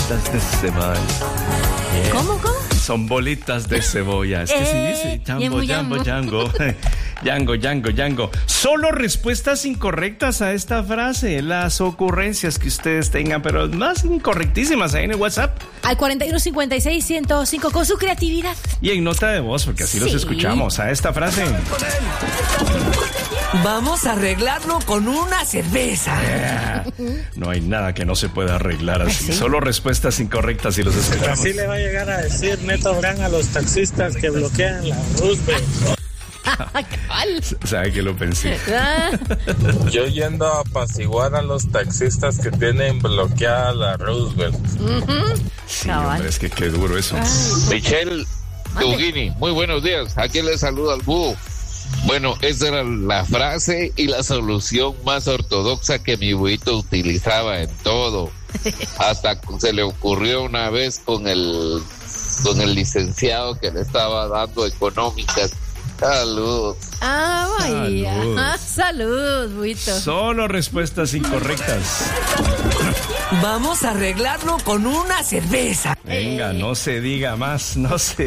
bolitas de cebolla. Yeah. ¿Cómo? Son bolitas de cebolla. Es que se dice Django. Django. Solo respuestas incorrectas a esta frase. Las ocurrencias que ustedes tengan, pero más incorrectísimas ahí en el WhatsApp. Al 4156-105 con su creatividad. Y en nota de voz, porque así los escuchamos a esta frase. Vamos a arreglarlo con una cerveza. No hay nada que no se pueda arreglar así. Solo respuestas incorrectas y los escuchamos. Así le va a llegar a decir Neto Brand a los taxistas que bloquean la Roosevelt. ¿Sabe que lo pensé? Yo yendo a apaciguar a los taxistas que tienen bloqueada la Roosevelt. Sí, hombre, es que qué duro eso. Michelle Tugini, muy buenos días. Aquí le saluda al búho. Bueno, esa era la frase y la solución más ortodoxa que mi buito utilizaba en todo. Hasta se le ocurrió una vez con el licenciado que le estaba dando económicas. Salud. Vaya. Salud, buito. Solo respuestas incorrectas. Vamos a arreglarlo con una cerveza. Venga, no se diga más.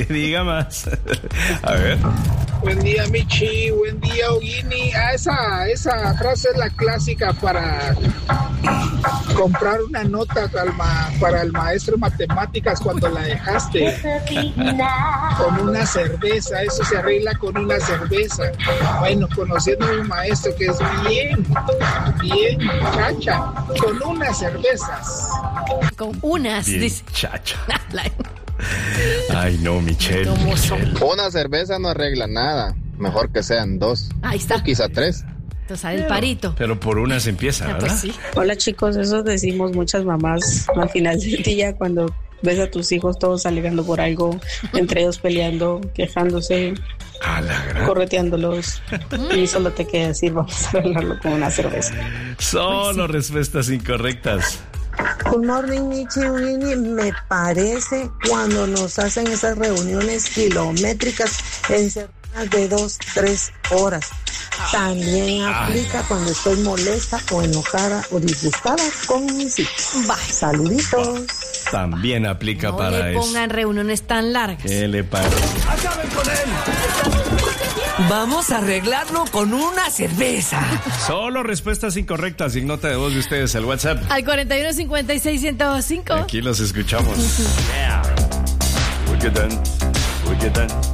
A ver. Buen día, Michi. Buen día, Ogini. Esa frase es la clásica para comprar una nota para el maestro de matemáticas cuando la dejaste. Con una cerveza. Eso se arregla con una cerveza. Bueno, conociendo a mi maestro que es bien chacha. Con unas cervezas. Con unas. Bien Dice. chacha. Ay, no, Michelle. Una cerveza no arregla nada. Mejor que sean 2. Ahí está. O quizá 3. Entonces, el parito. Pero por una se empieza, ¿verdad? Pues sí. Hola, chicos. Eso decimos muchas mamás al final del día cuando ves a tus hijos todos alegando por algo, entre ellos peleando, quejándose, correteándolos. Y solo te queda decir, vamos a arreglarlo con una cerveza. Solo respuestas incorrectas. Good morning, Michi. Me parece cuando nos hacen esas reuniones kilométricas en semanas de 2-3 horas. También aplica cuando estoy molesta o enojada o disgustada con mis hijos. Saluditos. También aplica para eso. No le pongan reuniones tan largas. ¿Qué le parece? ¡Acaben con él! Vamos a arreglarlo con una cerveza. Solo respuestas incorrectas y nota de voz de ustedes al WhatsApp. Al 4156-105. Aquí los escuchamos. Yeah. We're good then.